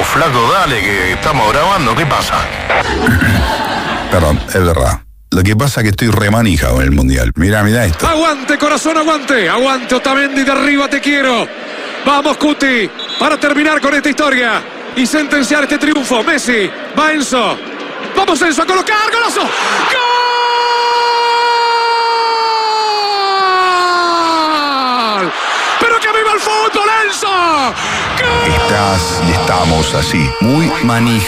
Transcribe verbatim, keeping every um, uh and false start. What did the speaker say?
flaco, dale, que estamos grabando, ¿qué pasa? Perdón, es verdad. Lo que pasa es que estoy remanija con el Mundial. Mirá, mirá esto. Aguante, corazón, aguante. Aguante, Otamendi, de arriba te quiero. Vamos, Cuti, para terminar con esta historia y sentenciar este triunfo. Messi, va Enzo. Vamos, Enzo, a colocar. ¡Golazo! ¡Gol! ¡Pero que viva el fútbol, Enzo! ¡Gol! Estás y estamos así, muy manija.